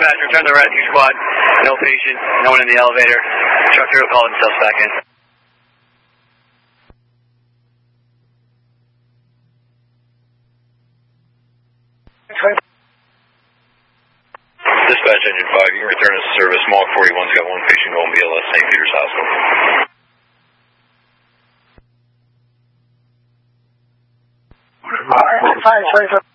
dispatch, return to the rescue squad. No patient, no one in the elevator. Truck crew will call themselves back in. Dispatch engine 5, you can return to service. Mall 41's got one patient going BLS St. Peter's Hospital. Alright, 5,